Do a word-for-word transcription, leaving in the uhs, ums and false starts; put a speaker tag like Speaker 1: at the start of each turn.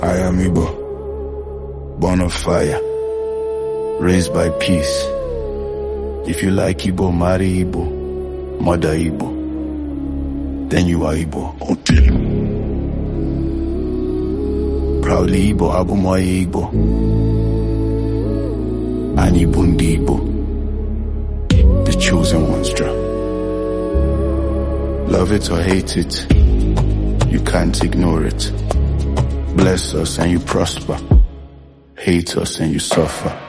Speaker 1: I am Igbo, born of fire, raised by peace. If you like Igbo, marry Igbo, mother Igbo, then you are Igbo. Proudly Igbo, abụmọya Igbo, anyị bụ ndị Igbo, the chosen ones. Love it or hate it, you can't ignore it. Bless us and you prosper, hate us and you suffer.